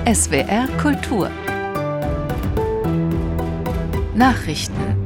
SWR Kultur Nachrichten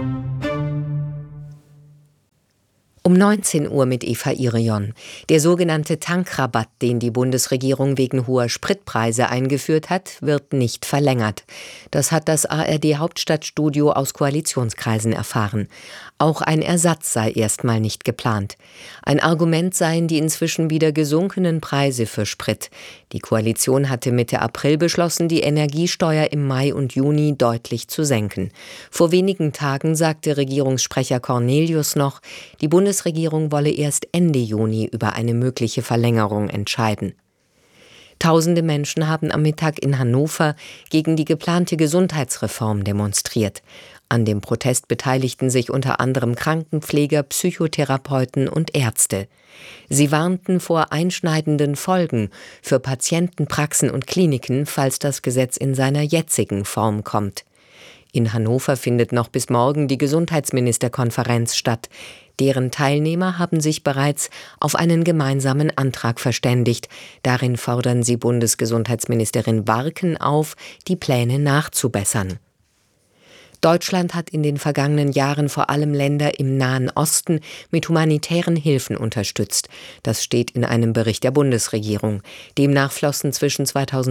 Um 19 Uhr mit Eva Irion. Der sogenannte Tankrabatt, den die Bundesregierung wegen hoher Spritpreise eingeführt hat, wird nicht verlängert. Das hat das ARD-Hauptstadtstudio aus Koalitionskreisen erfahren. Auch ein Ersatz sei erstmal nicht geplant. Ein Argument seien die inzwischen wieder gesunkenen Preise für Sprit. Die Koalition hatte Mitte April beschlossen, die Energiesteuer im Mai und Juni deutlich zu senken. Vor wenigen Tagen sagte Regierungssprecher Cornelius noch, die Bundesregierung wolle erst Ende Juni über eine mögliche Verlängerung entscheiden. Tausende Menschen haben am Mittag in Hannover gegen die geplante Gesundheitsreform demonstriert. An dem Protest beteiligten sich unter anderem Krankenpfleger, Psychotherapeuten und Ärzte. Sie warnten vor einschneidenden Folgen für Patienten, Praxen und Kliniken, falls das Gesetz in seiner jetzigen Form kommt. In Hannover findet noch bis morgen die Gesundheitsministerkonferenz statt. Deren Teilnehmer haben sich bereits auf einen gemeinsamen Antrag verständigt. Darin fordern sie Bundesgesundheitsministerin Barken auf, die Pläne nachzubessern. Deutschland hat in den vergangenen Jahren vor allem Länder im Nahen Osten mit humanitären Hilfen unterstützt. Das steht in einem Bericht der Bundesregierung. Demnach flossen zwischen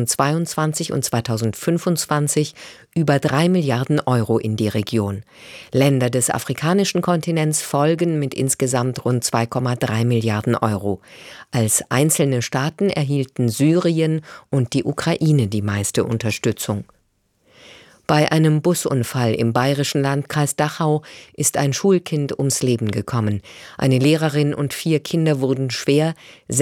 2022 und 2025 über 3 Milliarden Euro in die Region. Länder des afrikanischen Kontinents folgen mit insgesamt rund 2,3 Milliarden Euro. Als einzelne Staaten erhielten Syrien und die Ukraine die meiste Unterstützung. Bei einem Busunfall im bayerischen Landkreis Dachau ist ein Schulkind ums Leben gekommen. Eine Lehrerin und 4 Kinder wurden schwer,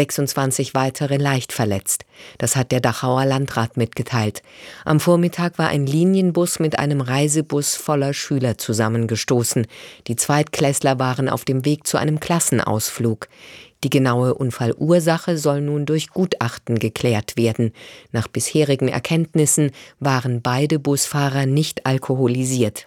26 weitere leicht verletzt. Das hat der Dachauer Landrat mitgeteilt. Am Vormittag war ein Linienbus mit einem Reisebus voller Schüler zusammengestoßen. Die Zweitklässler waren auf dem Weg zu einem Klassenausflug. Die genaue Unfallursache soll nun durch Gutachten geklärt werden. Nach bisherigen Erkenntnissen waren beide Busfahrer nicht alkoholisiert.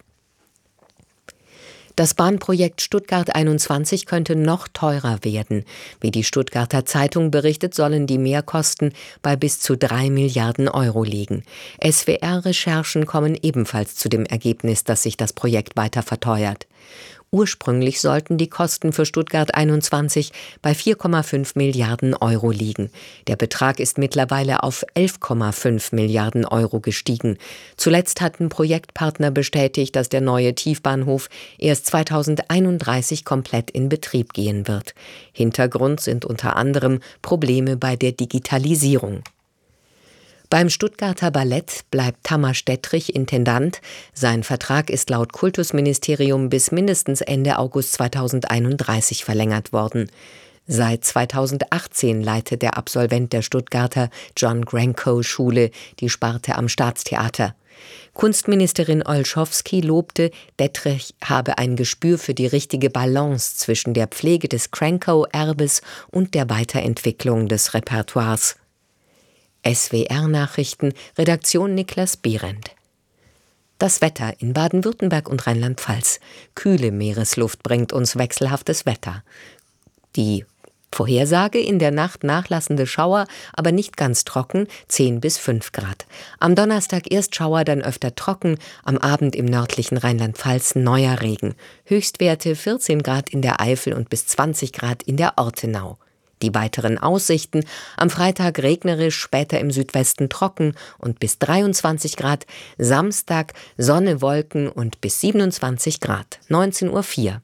Das Bahnprojekt Stuttgart 21 könnte noch teurer werden. Wie die Stuttgarter Zeitung berichtet, sollen die Mehrkosten bei bis zu 3 Milliarden Euro liegen. SWR-Recherchen kommen ebenfalls zu dem Ergebnis, dass sich das Projekt weiter verteuert. Ursprünglich sollten die Kosten für Stuttgart 21 bei 4,5 Milliarden Euro liegen. Der Betrag ist mittlerweile auf 11,5 Milliarden Euro gestiegen. Zuletzt hatten Projektpartner bestätigt, dass der neue Tiefbahnhof erst 2031 komplett in Betrieb gehen wird. Hintergrund sind unter anderem Probleme bei der Digitalisierung. Beim Stuttgarter Ballett bleibt Tamas Dettrich Intendant. Sein Vertrag ist laut Kultusministerium bis mindestens Ende August 2031 verlängert worden. Seit 2018 leitet der Absolvent der Stuttgarter John Granco Schule die Sparte am Staatstheater. Kunstministerin Olschowski lobte, Dettrich habe ein Gespür für die richtige Balance zwischen der Pflege des Granco-Erbes und der Weiterentwicklung des Repertoires. SWR-Nachrichten, Redaktion Niklas Behrendt. Das Wetter in Baden-Württemberg und Rheinland-Pfalz. Kühle Meeresluft bringt uns wechselhaftes Wetter. Die Vorhersage: in der Nacht nachlassende Schauer, aber nicht ganz trocken, 10 bis 5 Grad. Am Donnerstag erst Schauer, dann öfter trocken, am Abend im nördlichen Rheinland-Pfalz neuer Regen. Höchstwerte 14 Grad in der Eifel und bis 20 Grad in der Ortenau. Die weiteren Aussichten: am Freitag regnerisch, später im Südwesten trocken und bis 23 Grad. Samstag Sonne, Wolken und bis 27 Grad. 19:04 Uhr.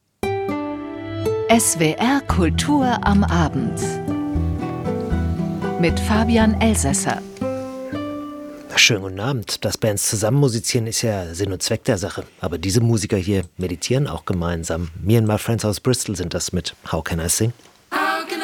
SWR Kultur am Abend mit Fabian Elsässer. Schönen guten Abend. Dass Bands zusammen musizieren, ist ja Sinn und Zweck der Sache. Aber diese Musiker hier meditieren auch gemeinsam. Me and My Friends aus Bristol sind das mit How Can I Sing?